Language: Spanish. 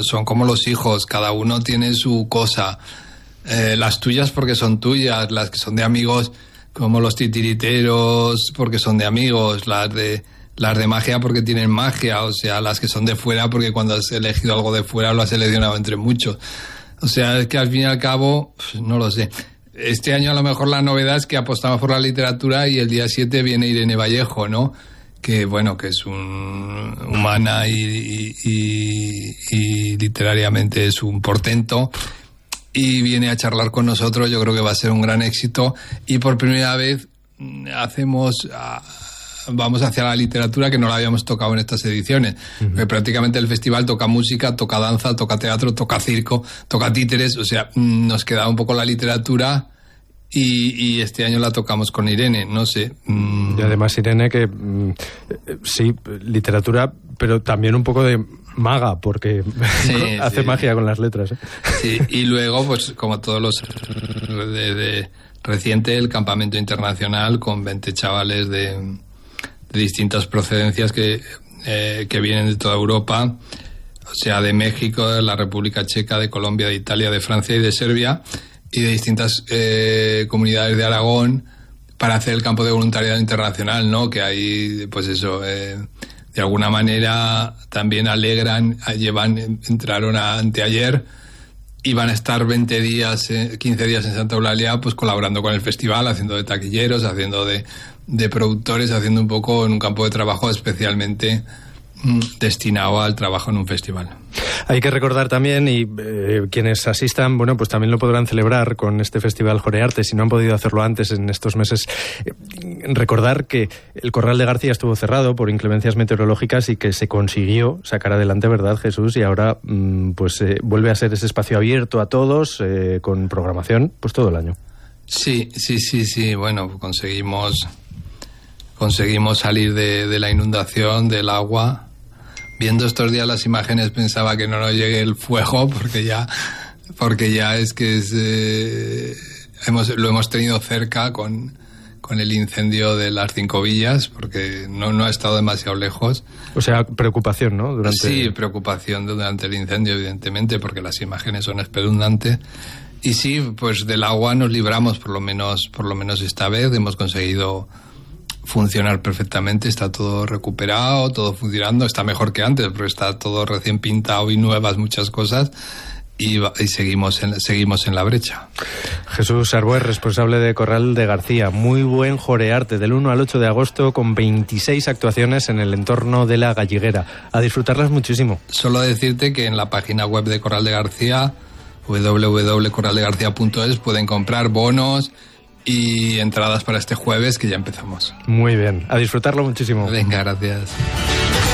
son como los hijos, cada uno tiene su cosa. Las tuyas porque son tuyas, las que son de amigos como los titiriteros porque son de amigos, las de magia porque tienen magia, o sea, las que son de fuera porque cuando has elegido algo de fuera lo has seleccionado entre muchos. O sea, es que al fin y al cabo, no lo sé. Este año a lo mejor la novedad es que apostamos por la literatura y el día 7 viene Irene Vallejo, ¿no? Que bueno, que es humana y literariamente es un portento, y viene a charlar con nosotros. Yo creo que va a ser un gran éxito, y por primera vez vamos hacia la literatura, que no la habíamos tocado en estas ediciones. Porque prácticamente el festival toca música, toca danza, toca teatro, toca circo, toca títeres, o sea, nos quedaba un poco la literatura, y este año la tocamos con Irene, no sé. Y además Irene, que sí, literatura, pero también un poco de maga, porque hace magia con las letras. Sí, y luego, pues como todos los de reciente, el campamento internacional con 20 chavales de distintas procedencias que vienen de toda Europa, o sea, de México, de la República Checa, de Colombia, de Italia, de Francia y de Serbia, y de distintas comunidades de Aragón, para hacer el campo de voluntariado internacional, ¿no? Que ahí, pues eso, de alguna manera también alegran, entraron anteayer, y van a estar 15 días en Santa Eulalia, pues colaborando con el festival, haciendo de taquilleros, haciendo de productores, haciendo un poco en un campo de trabajo especialmente destinado al trabajo en un festival. Hay que recordar también, y quienes asistan, bueno, pues también lo podrán celebrar con este Festival Jorearte, si no han podido hacerlo antes en estos meses. Recordar que el Corral de García estuvo cerrado por inclemencias meteorológicas y que se consiguió sacar adelante, ¿verdad, Jesús? Y ahora pues vuelve a ser ese espacio abierto a todos, con programación pues todo el año. Sí, bueno, conseguimos salir de la inundación, del agua. Viendo estos días las imágenes pensaba que no nos llegue el fuego, porque ya es que lo hemos tenido cerca con el incendio de las 5 villas, porque no ha estado demasiado lejos. O sea, preocupación, ¿no? Sí, preocupación durante el incendio, evidentemente, porque las imágenes son espeluznantes. Y sí, pues del agua nos libramos, por lo menos esta vez hemos conseguido funcionar perfectamente, está todo recuperado, todo funcionando, está mejor que antes, porque está todo recién pintado y nuevas muchas cosas, y seguimos en la brecha. Jesús Arbués, responsable de Corral de García. Muy buen Jorearte, del 1 al 8 de agosto, con 26 actuaciones en el entorno de la Galliguera. A disfrutarlas muchísimo. Solo decirte que en la página web de Corral de García, www.corraldegarcía.es, pueden comprar bonos y entradas para este jueves, que ya empezamos. Muy bien, a disfrutarlo muchísimo. Venga, gracias.